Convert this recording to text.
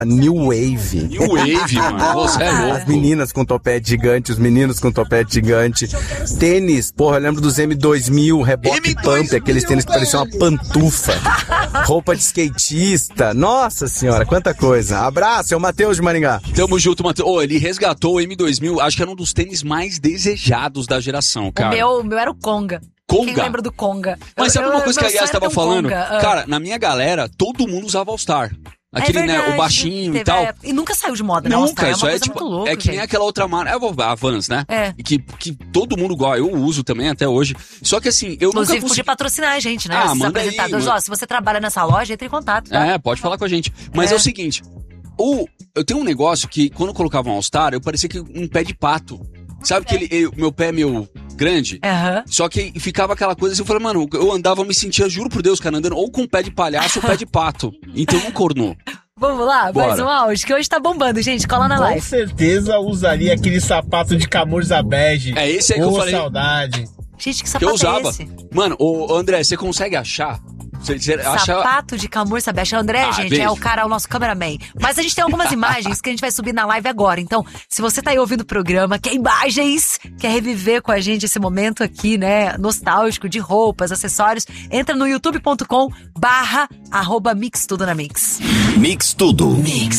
New Wave. New Wave, mano. Você é louco. As meninas com topete gigante, os meninos com topete gigante. Tênis, porra, eu lembro dos M2000, reboque pump, aqueles tênis que pareciam uma pantufa. Roupa de skatista. Nossa senhora, quanta coisa. Abraço, é o Matheus de Maringá. Tamo junto, Matheus. Ele resgatou o M2000, acho que era um dos tênis mais desejados da geração, cara. O meu era o Conga. Conga? Quem lembra do Conga? Mas sabe uma coisa que a Yas tava falando? Conga. Cara, na minha galera, todo mundo usava All-Star. Aquele, né, o baixinho e tal. E nunca saiu de moda, né? Nunca, É isso uma é coisa tipo, muito louca, é que nem gente. aquela outra marca, a Vans, né? É. E que todo mundo gosta, eu uso também até hoje. Só que assim, eu Inclusive, nunca podia consegui... patrocinar a gente, né? Esses manda aí, apresentadores. mano. Ó, se você trabalha nessa loja, entre em contato, tá? É, pode falar com a gente. Mas é o seguinte, eu tenho um negócio que quando eu colocava um All-Star, eu parecia que um pé de pato. Sabe que meu pé é meio grande? Aham. Só que ficava aquela coisa assim, eu falei, mano, eu andava, eu me sentia, juro por Deus, cara, andando ou com pé de palhaço ou pé de pato. Então não cornou. Vamos lá, Bora. mais um áudio, que hoje tá bombando, gente. Cola na Com live. certeza usaria aquele sapato de camurça bege. É esse aí que eu falei. Saudade. Gente, que Que sapato eu usava. é esse? Mano, ô André, você consegue achar? Você acha... Sapato de camurça bege. André, gente, beijo. é o nosso cameraman. Mas a gente tem algumas imagens que a gente vai subir na live agora. Então, se você tá aí ouvindo o programa, quer imagens, quer reviver com a gente esse momento aqui, né, nostálgico, de roupas, acessórios, entra no youtube.com/@mixtudonamix. Mix Tudo. Mix.